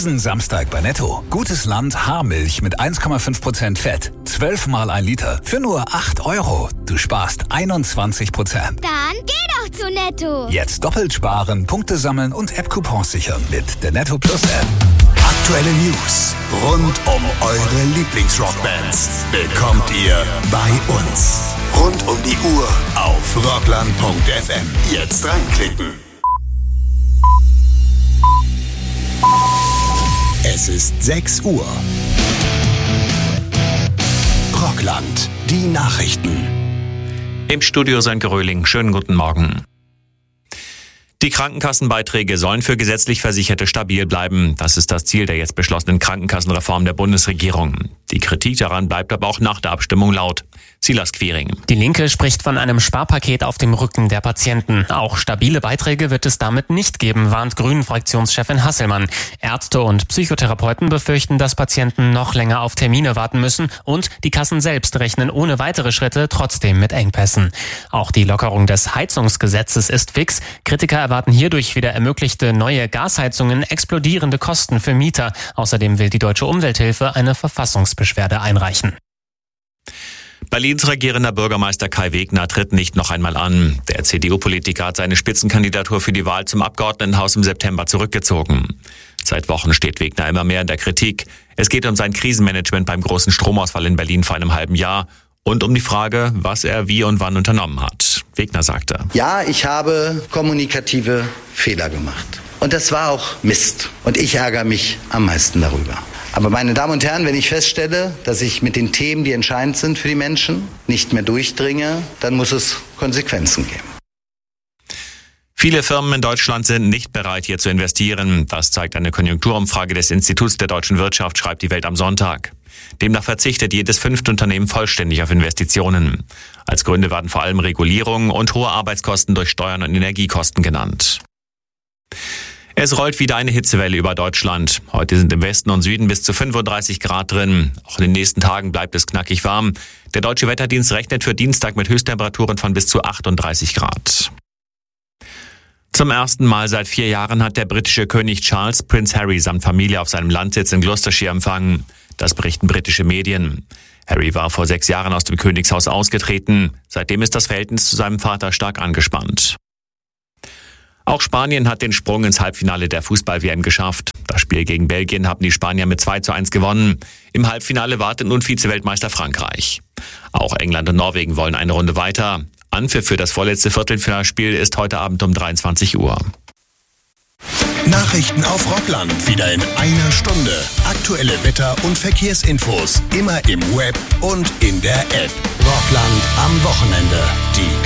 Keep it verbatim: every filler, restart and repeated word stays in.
Diesen Samstag bei Netto. Gutes Land Haarmilch mit eins Komma fünf Prozent Fett. zwölf Mal ein Liter für nur acht Euro. Du sparst einundzwanzig Prozent. Dann geh doch zu Netto. Jetzt doppelt sparen, Punkte sammeln und App-Coupons sichern mit der Netto Plus App. Aktuelle News rund um eure Lieblingsrockbands bekommt ihr bei uns. Rund um die Uhr auf rockland punkt f m. Jetzt reinklicken. Es ist sechs Uhr. Rockland, die Nachrichten. Im Studio Sönke Röhling. Schönen guten Morgen. Die Krankenkassenbeiträge sollen für gesetzlich Versicherte stabil bleiben. Das ist das Ziel der jetzt beschlossenen Krankenkassenreform der Bundesregierung. Die Kritik daran bleibt aber auch nach der Abstimmung laut. Silas Quiring. Die Linke spricht von einem Sparpaket auf dem Rücken der Patienten. Auch stabile Beiträge wird es damit nicht geben, warnt Grünen-Fraktionschefin Hasselmann. Ärzte und Psychotherapeuten befürchten, dass Patienten noch länger auf Termine warten müssen und die Kassen selbst rechnen ohne weitere Schritte trotzdem mit Engpässen. Auch die Lockerung des Heizungsgesetzes ist fix. Kritiker erwarten hierdurch wieder ermöglichte neue Gasheizungen explodierende Kosten für Mieter. Außerdem will die Deutsche Umwelthilfe eine Verfassungsbeschwerde einreichen. Berlins regierender Bürgermeister Kai Wegner tritt nicht noch einmal an. Der C D U-Politiker hat seine Spitzenkandidatur für die Wahl zum Abgeordnetenhaus im September zurückgezogen. Seit Wochen steht Wegner immer mehr in der Kritik. Es geht um sein Krisenmanagement beim großen Stromausfall in Berlin vor einem halben Jahr und um die Frage, was er wie und wann unternommen hat. Wegner sagte: Ja, ich habe kommunikative Fehler gemacht. Und das war auch Mist. Und ich ärgere mich am meisten darüber. Aber meine Damen und Herren, wenn ich feststelle, dass ich mit den Themen, die entscheidend sind für die Menschen, nicht mehr durchdringe, dann muss es Konsequenzen geben. Viele Firmen in Deutschland sind nicht bereit, hier zu investieren. Das zeigt eine Konjunkturumfrage des Instituts der deutschen Wirtschaft, schreibt die Welt am Sonntag. Demnach verzichtet jedes fünfte Unternehmen vollständig auf Investitionen. Als Gründe werden vor allem Regulierung und hohe Arbeitskosten durch Steuern und Energiekosten genannt. Es rollt wieder eine Hitzewelle über Deutschland. Heute sind im Westen und Süden bis zu fünfunddreißig Grad drin. Auch in den nächsten Tagen bleibt es knackig warm. Der Deutsche Wetterdienst rechnet für Dienstag mit Höchsttemperaturen von bis zu achtunddreißig Grad. Zum ersten Mal seit vier Jahren hat der britische König Charles Prinz Harry samt Familie auf seinem Landsitz in Gloucestershire empfangen. Das berichten britische Medien. Harry war vor sechs Jahren aus dem Königshaus ausgetreten. Seitdem ist das Verhältnis zu seinem Vater stark angespannt. Auch Spanien hat den Sprung ins Halbfinale der Fußball-W M geschafft. Das Spiel gegen Belgien haben die Spanier mit zwei zu eins gewonnen. Im Halbfinale wartet nun Vize-Weltmeister Frankreich. Auch England und Norwegen wollen eine Runde weiter. Anpfiff für das vorletzte Viertelfinalspiel ist heute Abend um dreiundzwanzig Uhr. Nachrichten auf Rockland wieder in einer Stunde. Aktuelle Wetter- und Verkehrsinfos immer im Web und in der App. Rockland am Wochenende. Die